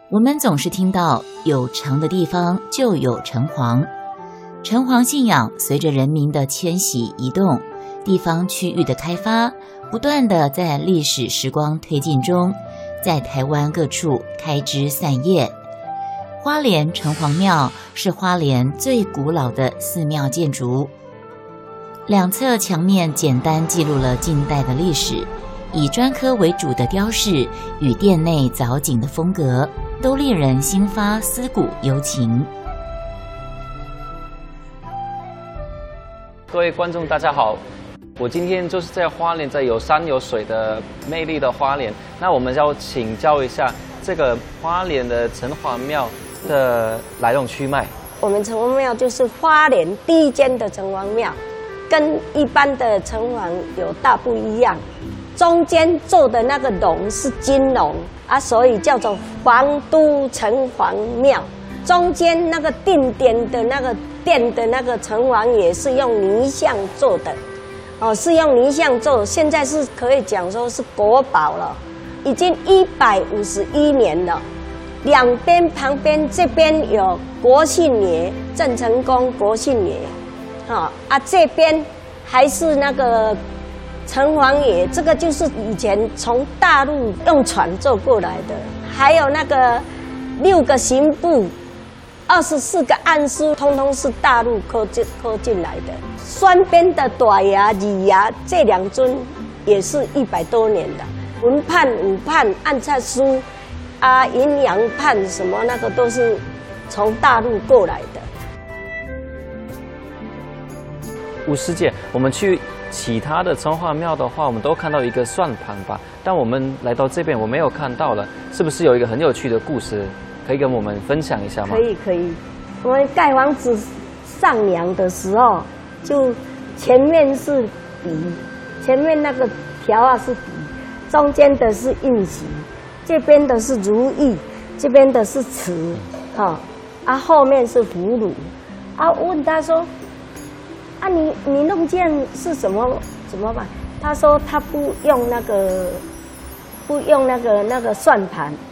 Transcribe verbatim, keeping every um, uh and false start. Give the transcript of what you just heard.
我们总是听到有城的地方就有城隍，城隍信仰随着人民的迁徙移动，地方区域的开发，不断的在历史时光推进中，在台湾各处开枝散叶。花莲城隍庙是花莲最古老的寺庙建筑，两侧墙面简单记录了近代的历史，以砖刻为主的雕饰与殿内藻井的风格，都令人心发思古幽情。 各位观众大家好，我今天就是在花莲，在有山有水的魅力的花莲，那我们要请教一下这个花莲的城隍庙的来龙去脉。 我们城隍庙就是花莲第一间的城隍庙，跟一般的城隍有大不一样。中间做的那个龙是金龙啊，所以叫做皇都城隍庙。中间那个定点的那个殿的那个城隍也是用泥像做的，哦，是用泥像做，现在是可以讲说是国宝了，已经一百五十一年了。两边旁边这边有国姓爷郑成功国姓爷，啊啊这边还是那个城隍爷，这个就是以前从大陆用船坐过来的，还有那个六个刑部、二十四个案书，通通是大陆刻进刻进来的。双边的大衙、二衙这两尊也是一百多年的，文判、武判、按察书。啊，阴阳判什么那个都是从大陆过来的。 吴师姐，我们去其他的城隍庙的话，我们都看到一个算盘吧，但我们来到这边我没有看到了，是不是有一个很有趣的故事可以跟我们分享一下吗？ 可以可以，我们盖房子上梁的时候，就前面是底，前面那个条啊是底，中间的是印玺。这边的是如意，这边的是瓷，哈、哦，啊后面是葫芦，啊问他说，啊你你弄这样是什么怎么办？他说他不用那个，不用那个那个算盘，